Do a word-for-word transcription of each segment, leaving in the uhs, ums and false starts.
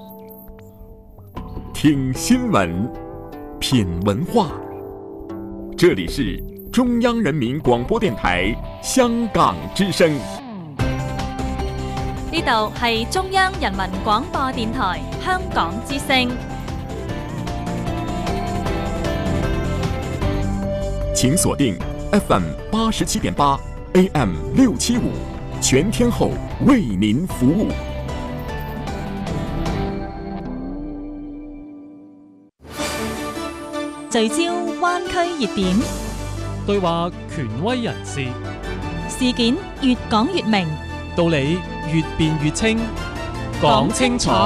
听新聞，品文化。這裡是中央人民廣播電台香港之聲。 呢度係中央人民廣播電台香港之聲。 請鎖定 F M 八十七點八 A M 六七五，全天候為您服務。 聚焦灣區熱點， 對話權威人士， 事件越講越明， 道理越辯越清，講清楚，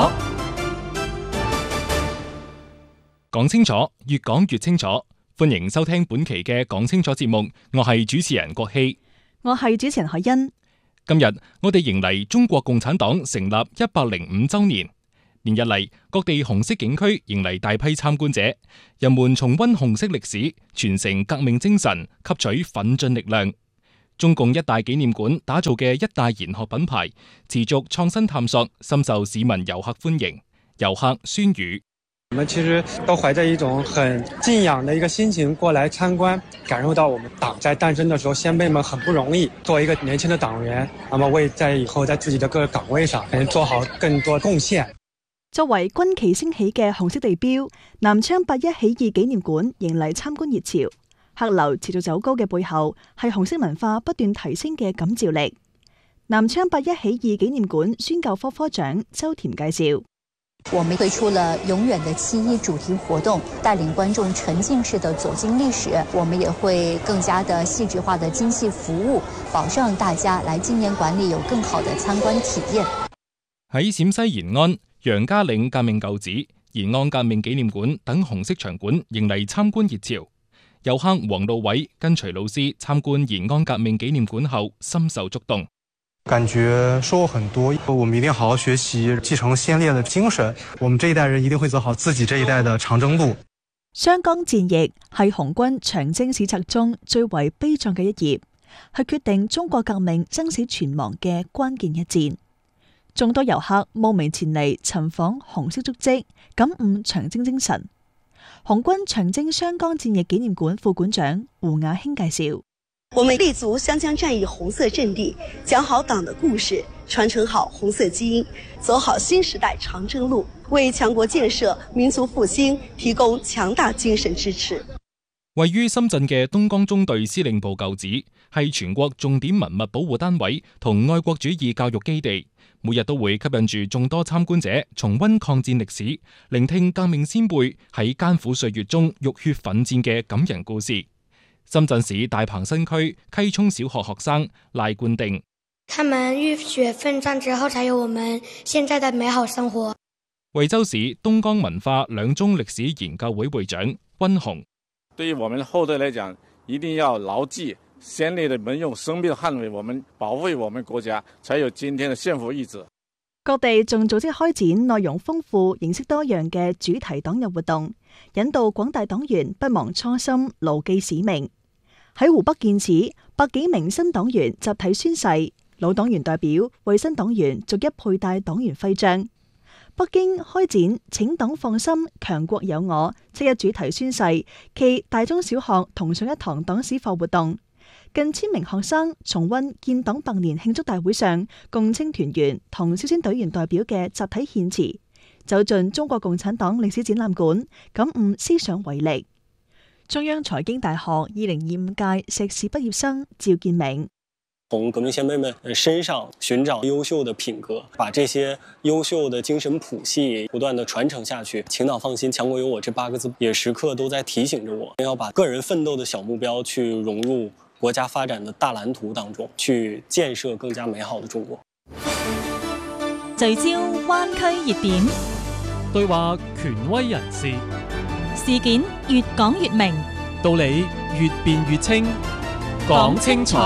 講清楚，越講越清楚。歡迎收聽本期嘅講清楚節目，我係主持人郭希， 我係主持人海欣。 今日我哋迎嚟中國共產黨成立一百零五週年。連日嚟，各地紅色景區迎嚟大批參觀者，人們重溫紅色歷史，傳承革命精神，吸取奮進力量。中共一大紀念館打造嘅一大研學品牌，持續創新探索，深受市民遊客歡迎。遊客孫宇， 我們其實都懷着一種很敬仰的一個心情過來參觀，感受到我們黨在誕生的時候，先輩們很不容易，作為一個年輕的黨員，那麼為在以後在自己的各個崗位上能做好更多貢獻。 作為軍旗升起嘅紅色地標，南昌八一起義紀念館迎嚟參觀熱潮。客流持續走高嘅背後，係紅色文化不斷提升嘅感召力。南昌八一起義紀念館宣教科科長周田介紹： 我們推出了永遠的七一主題活動，帶領觀眾沉浸式的走進歷史。我們也會更加的細緻化的精細服務，保障大家來紀念館裏有更好的參觀體驗。 喺陝西延安、楊家嶺革命舊址、延安革命紀念館等紅色場館迎嚟參觀熱潮。遊客黃路偉跟隨老師參觀延安革命紀念館後，深受觸動， 感覺收穫很多。我們一定好好學習，繼承先烈的精神。我們這一代人一定會走好自己這一代的長征路。 湘江戰役係紅軍長征史冊中最為悲壯嘅一頁，係決定中國革命生死存亡嘅關鍵一戰。眾多遊客慕名前嚟尋訪紅色足跡，感悟長征精神。紅軍長征湘江戰役紀念館副館長胡雅興介紹： 我們立足湘江戰役紅色陣地，講好黨的故事，傳承好紅色基因，走好新時代長征路，為強國建設、民族復興提供強大精神支持。 位於深圳嘅東江中隊司令部舊址係全國重點文物保護單位同愛國主義教育基地，每日都會吸引住眾多參觀者重溫抗戰歷史，聆聽革命先輩喺艱苦歲月中浴血奮戰嘅感人故事。深圳市大鵬新區溪涌小學學生賴冠定： 他們浴血奮戰之後，才有我們現在的美好生活。 惠州市東江文化兩中歷史研究會會長溫雄： 對於我們後代來講，一定要牢記先烈的們用生命捍衛我們、保衛我們國家，才有今天的憲法意志。 各地仲組織開展內容豐富、形式多樣嘅主題黨日活動，引導廣大黨員不忘初心、牢記使命。喺湖北建始，百幾名新黨員集體宣誓，老黨員代表為新黨員逐一佩戴黨員徽章。北京開展請黨放心，強國有我七一主題宣誓暨大中小學同上一堂黨史課活動，近千名學生重溫建黨百年慶祝大會上共青團員同少先隊員代表嘅集體獻詞，走進中國共產黨歷史展覽館，感悟思想偉力。中央財經大學二零二五屆碩士畢業生趙建明： 從革命先輩們身上尋找優秀的品格，把這些優秀的精神譜系不斷地傳承下去。請黨放心，強國有我這八個字也時刻都在提醒着我，要把個人奮鬥的小目標去融入國家發展的大藍圖當中，去建設更加美好的中國。 聚焦灣區熱點， 對話權威人士， 事件越講越明， 道理越辯越清，講清楚。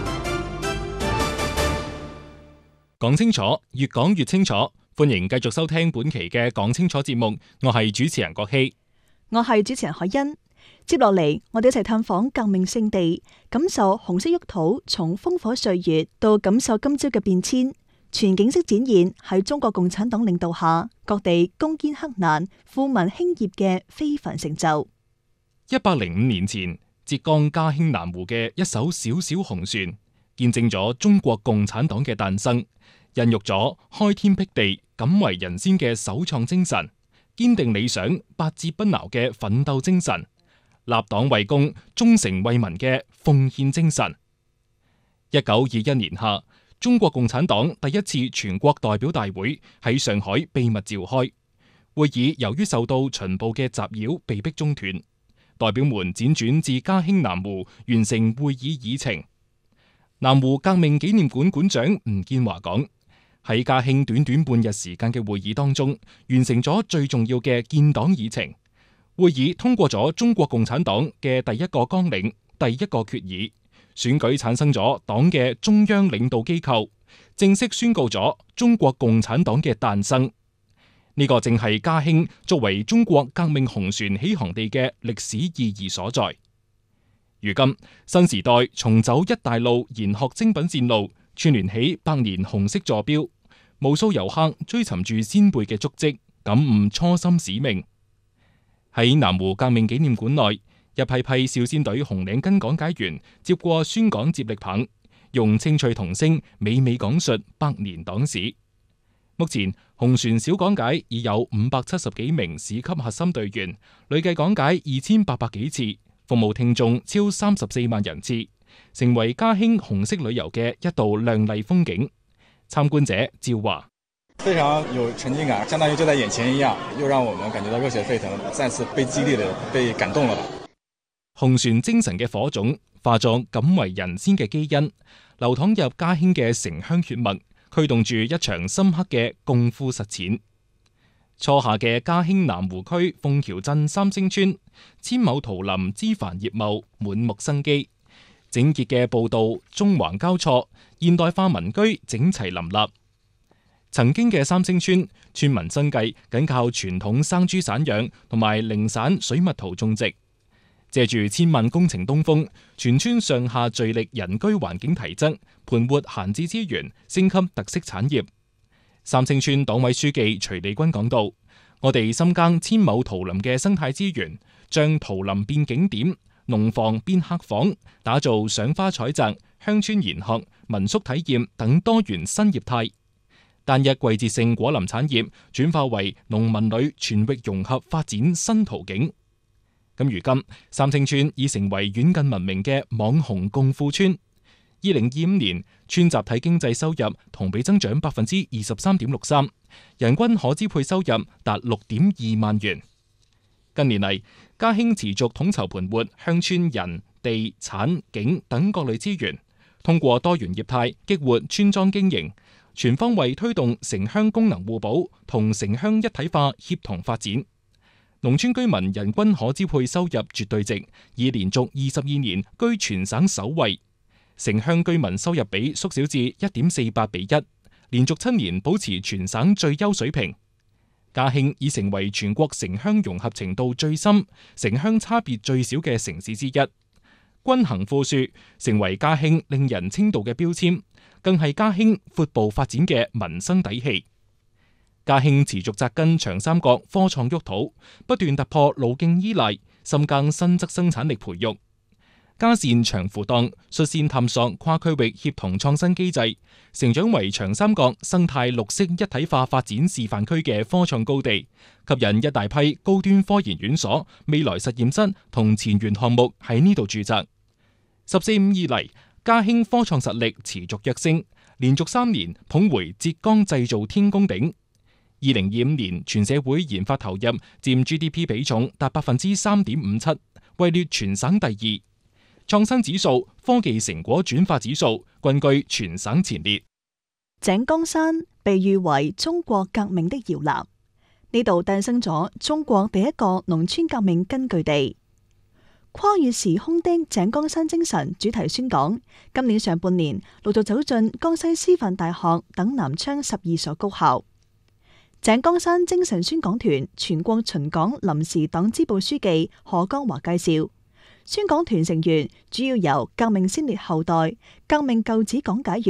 講清楚，越講越清楚。歡迎繼續收聽本期嘅講清楚節目，我係主持人郭希， 我係主持人海欣。接落嚟，我哋一齊探訪革命聖地，感受紅色沃土從烽火歲月到感受今朝嘅變遷。 全景式展現喺中國共產黨領導下，各地攻堅克難、富民興業嘅非凡成就。 一百零五年前，浙江嘉興南湖嘅一艘小小紅船，見證咗中國共產黨嘅誕生，孕育咗開天闢地、敢為人先嘅首創精神，堅定理想、百折不撓嘅奮鬥精神，立黨為公、忠誠為民嘅奉獻精神。一九二一年夏，中國共產黨第一次全國代表大會喺上海秘密召開，會議由於受到巡捕嘅襲擾，被迫中斷。代表們輾轉至嘉興南湖完成會議議程。南湖革命紀念館館長吳建華講：喺嘉興短短半日時間嘅會議當中，完成咗最重要嘅建黨議程。會議通過咗中國共產黨嘅第一個綱領、第一個決議，選舉產生咗黨嘅中央領導機構，正式宣告咗中國共產黨嘅誕生。呢個正係嘉興作為中國革命紅船起航地嘅歷史意義所在。如今新時代重走一帶路研學精品線路，串聯起百年紅色座標，無數遊客追尋住先輩嘅足跡，感悟初心使命。喺南湖革命紀念館內，一批批少先隊紅領巾講解員接過宣講接力棒，用清脆童聲娓娓講述百年黨史。目前紅船小講解已有五百七十幾名市級核心隊員，累計講解二千八百幾次，服務聽眾超三十四萬人次，成為嘉興紅色旅遊嘅一道亮麗風景。參觀者趙話： 非常有沉浸感，相當於就在眼前一樣，又讓我們感覺到熱血沸騰，再次被激勵的被感動了吧。 紅船精神嘅火種化作敢為人先嘅基因，流淌入嘉興嘅城鄉血脈，驅動住一場深刻嘅共富實踐。初夏嘅嘉興南湖區鳳橋鎮三星村，千畝桃林枝繁葉茂，滿目生機。整潔嘅步道縱橫交錯，現代化民居整齊林立。曾經嘅三星村，村民生計緊靠傳統生豬散養同埋零散水蜜桃種植。借住千萬工程東風，全村上下聚力人居環境提質，盤活閒置資源，升級特色產業。三星村黨委書記徐利軍講到：我哋深耕千畝桃林嘅生態資源，將桃林變景點，農房變客房，打造賞花採摘、鄉村研學、民宿體驗等多元新業態。單一季節性果林產業轉化為農民旅全域融合發展新途徑。咁如今，三星村已成為遠近聞名嘅網紅共富村。二零二五年，村集體經濟收入同比增長百分之二十三點六三，人均可支配收入達六點二萬元。近年嚟，嘉興持續統籌盤活鄉村人、地、產、景等各類資源，通過多元業態激活村莊經營，全方位推動城鄉功能互補同城鄉一體化協同發展。農村居民人均可支配收入絕對值已連續二十二年居全省首位，城鄉居民收入比縮小至一點四八比一，連續七年保持全省最優水平。嘉興已成為全國城鄉融合程度最深、城鄉差別最少嘅城市之一。均衡富庶成為嘉興令人稱道嘅標籤，更係嘉興闊步發展嘅民生底氣。嘉興持續紮根長三角科創沃土，不斷突破路徑依賴，深耕新質生產力培育。嘉善長扶檔率先探索跨區域協同創新機制，成長為長三角生態綠色一體化發展示範區嘅科創高地，吸引一大批高端科研院所、未來實驗室同前沿項目喺呢度駐紮。十四五以嚟，嘉興科創實力持續躍升，連續三年捧回浙江製造天宮鼎。二零二五年，全社會研發投入佔 G D P 比重達百分之三點五七，位列全省第二。創新指數、科技成果轉化指數均居全省前列。 井岡山被譽為中國革命的搖籃，呢度誕生咗中國第一個農村革命根據地。跨越時空的井岡山精神主題宣講，今年上半年陸續走進江西師範大學等南昌十二所高校。井岡山精神宣講團全國巡港臨時黨支部書記何江華介紹，宣講團成員主要由革命先烈後代、革命舊址講解員、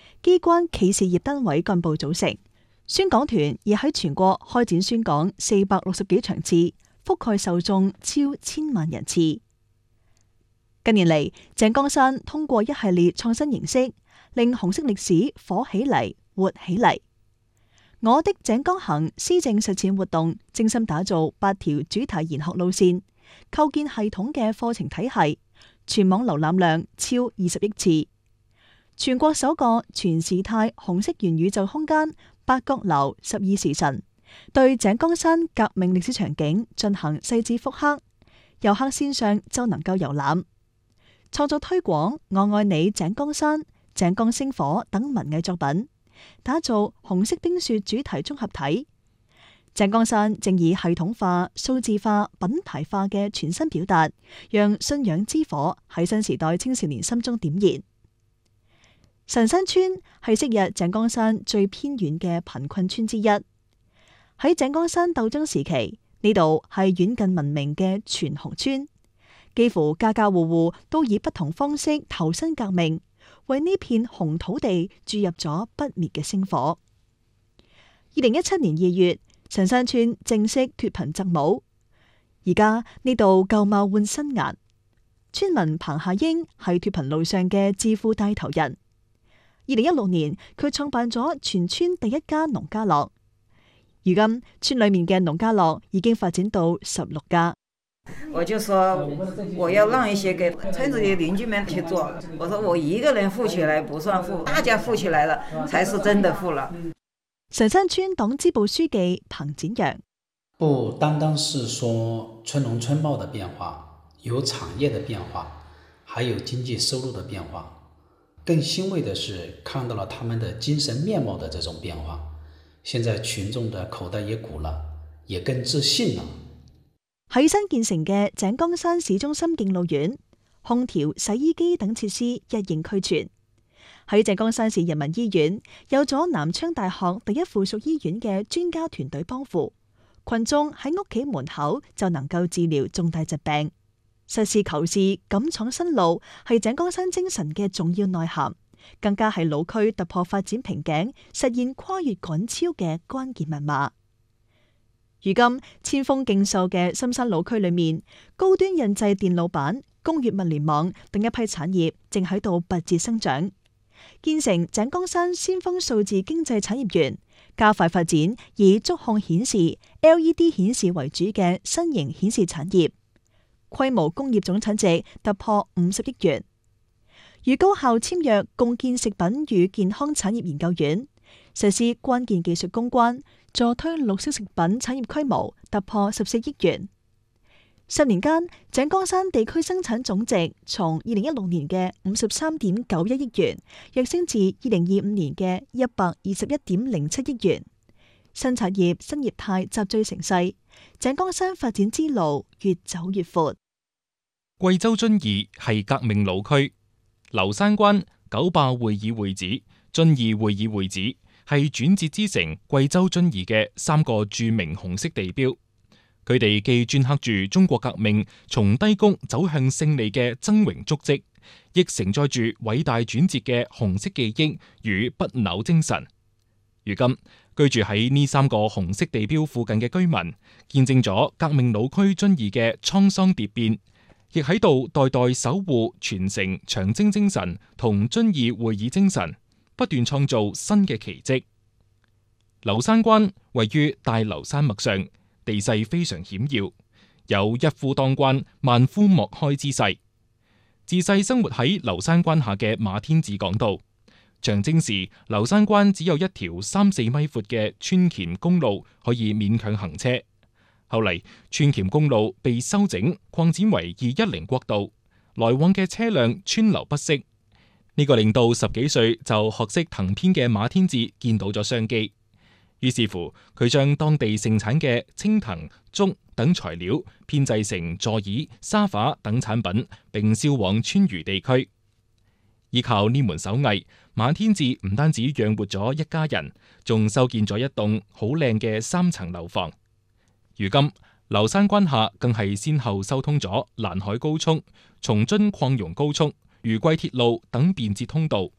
機關企事業單位幹部組成。宣講團已喺全國開展宣講四百六十幾場次，覆蓋受眾超千萬人次。近年嚟，井岡山通過一系列創新形式，令紅色歷史火起嚟、活起嚟。我的井岡行施政實踐活動精心打造八條主題研學路線，構建系統嘅課程體系，全網瀏覽量超二十億次。全國首個全時態紅色元宇宙空間八角樓十二時辰，對井岡山革命歷史場景進行細緻復刻，遊客線上就能夠遊覽。創作推廣我愛你井岡山、井岡星火等文藝作品，打造紅色冰雪主題綜合體。井岡山正以系統化、數字化、品牌化嘅全新表達，讓信仰之火喺新時代青少年心中點燃。神山村係昔日井岡山最偏遠嘅貧困村之一。喺井岡山鬥爭時期，呢度係遠近聞名嘅全紅村，幾乎家家戶戶都以不同方式投身革命，為呢片紅土地注入咗不滅嘅星火。二零一七年二月，神山村正式脫貧摘帽，而家呢度舊貌換新顏。村民彭夏英係脫貧路上嘅致富帶頭人。二零一六年，佢創辦咗全村第一家農家樂。如今，村裏面嘅農家樂已經發展到十六家。 我就說我要讓一些給村子的鄰居們去做。我說我一個人富起來不算富，大家富起來了才是真的富了。 神山村黨支部書記彭展陽： 不單單是說村農村貌的變化，有產業的變化，還有經濟收入的變化。更欣慰的是看到了他們的精神面貌的這種變化。現在群眾的口袋也鼓了，也更自信了。 喺新建成嘅井岡山市中心敬老院，空調、洗衣機等設施一應俱全。喺井岡山市人民醫院，有咗南昌大學第一附屬醫院嘅專家團隊幫扶，群眾喺屋企門口就能夠治療重大疾病。實事求是、敢闖新路，係井岡山精神嘅重要內涵，更加係老區突破發展瓶頸、實現跨越趕超嘅關鍵密碼。如今，千峰競秀嘅深山老區裏面，高端印製電路板、工業物聯網等一批產業正喺度拔節生長，建成井岡山先鋒數字經濟產業園，加快發展以觸控顯示、L E D 顯示為主嘅新型顯示產業。規模工業總產值突破五十億元，與高校簽約共建食品與健康產業研究院，實施關鍵技術攻關，助推綠色食品產業規模突破十四億元。十年間，井岡山地區生產總值從二零一六年嘅五十三點九一億元，躍升至二零二五年嘅一百二十一點零七億元。新產業、新業態集聚成勢，井岡山發展之路越走越闊。 貴州遵義係革命老區，劉山關、九壩會議會址、遵義會議會址係轉折之城貴州遵義嘅三個著名紅色地標。佢哋既鐫刻住中國革命從低谷走向勝利嘅崢嶸足跡，亦承載住偉大轉折嘅紅色記憶與不朽精神。如今居住喺呢三個紅色地標附近嘅居民，見證咗革命老區遵義嘅滄桑蝶變，亦喺度代代守護傳承長征精神同遵義會議精神，不斷創造新嘅奇蹟。劉山關位於大劉山脈上，地勢非常險要，有一夫當關萬夫莫開之勢。自細生活喺劉山關下嘅馬天志講道，長征時劉山關只有一條三四米闊嘅川黔公路可以勉強行車，後嚟川黔公路被修整擴展為二一零國道，來往嘅車輛川流不息。呢、這個令到十幾歲就學識騰編嘅馬天志見到咗商機，於是乎佢將當地盛產嘅青藤、竹等材料編製成座椅、沙發等產品，並銷往川渝地區。依靠呢門手藝，馬天志唔單止養活咗一家人，仲修建咗一棟好靚嘅三層樓房。如今劉山關下更係先後修通咗蘭海高速、松津擴容高速、渝桂鐵路等便捷通道，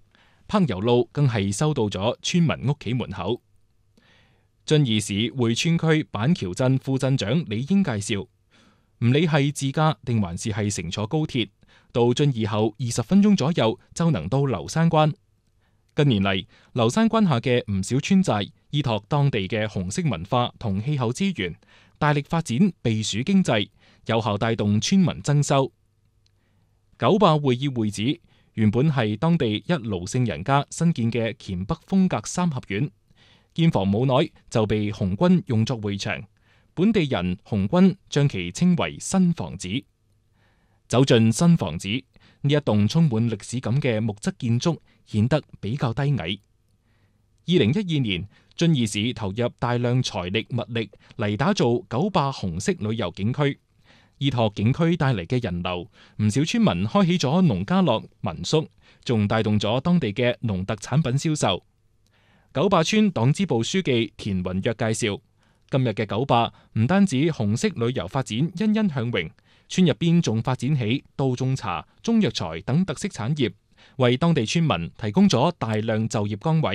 柏油路更係修到咗村民屋企門口。遵義市匯川區板橋鎮副鎮長李英介紹，唔理係自駕定還是係乘坐高鐵，到遵義後二十分鐘左右就能到流山關。近年嚟，流山關下嘅唔少村寨依託當地嘅紅色文化同氣候資源，大力發展避暑經濟，有效帶動村民增收。九壩會議會址原本係當地一盧姓人家新建嘅黔北風格三合院，建房冇耐就被紅軍用作會場，本地人紅軍將其稱為新房子。走進新房子，呢一棟充滿歷史感嘅木質建築顯得比較低矮。二零一二年，遵義市投入大量財力物力嚟打造九壩紅色旅遊景區。依託景區帶嚟嘅人流，唔少村民開起咗農家樂民宿，仲帶動咗當地嘅農特產品銷售。九壩村黨支部書記田雲躍介紹，今日嘅九壩唔單止紅色旅遊發展欣欣向榮，村入邊仲發展起稻種茶、中藥材等特色產業，為當地村民提供咗大量就業崗位。